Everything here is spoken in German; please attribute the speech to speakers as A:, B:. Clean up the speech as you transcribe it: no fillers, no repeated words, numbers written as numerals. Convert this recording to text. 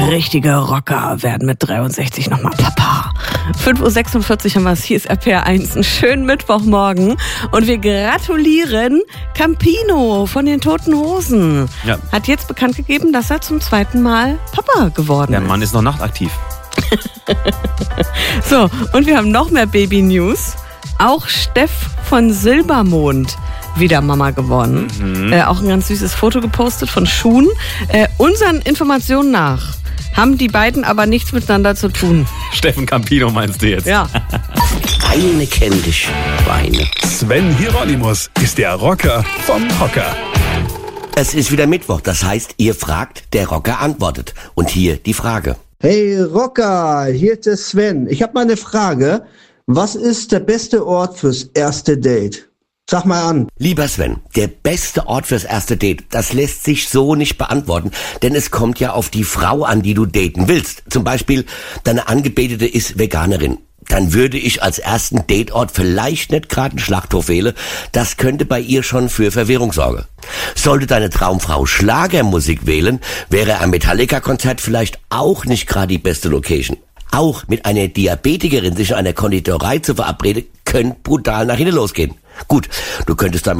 A: Richtige Rocker werden mit 63 nochmal Papa. 5.46 Uhr haben wir es. Hier ist RPR1. Einen schönen Mittwochmorgen. Und wir gratulieren Campino von den Toten Hosen.
B: Ja.
A: Hat jetzt bekannt gegeben, dass er zum zweiten Mal Papa geworden ist.
B: Der Mann ist noch nachtaktiv.
A: So, und wir haben noch mehr Baby-News. Auch Steff von Silbermond wieder Mama geworden. Auch ein ganz süßes Foto gepostet von Schuhen. Unseren Informationen nach haben die beiden aber nichts miteinander zu tun.
B: Steffen Campino meinst du jetzt?
A: Ja.
C: Eine kenn dich, Schweine.
D: Sven Hieronymus ist der Rocker vom Hocker.
C: Es ist wieder Mittwoch, das heißt, ihr fragt, der Rocker antwortet. Und hier die Frage.
E: Hey Rocker, hier ist der Sven. Ich habe mal eine Frage. Was ist der beste Ort fürs erste Date? Sag mal an.
C: Lieber Sven, der beste Ort fürs erste Date, das lässt sich so nicht beantworten, denn es kommt ja auf die Frau an, die du daten willst. Zum Beispiel, deine Angebetete ist Veganerin. Dann würde ich als ersten Dateort vielleicht nicht gerade einen Schlachthof wählen. Das könnte bei ihr schon für Verwirrung sorgen. Sollte deine Traumfrau Schlagermusik wählen, wäre ein Metallica-Konzert vielleicht auch nicht gerade die beste Location. Auch mit einer Diabetikerin sich in einer Konditorei zu verabreden, könnte brutal nach hinten losgehen. Gut, du könntest damit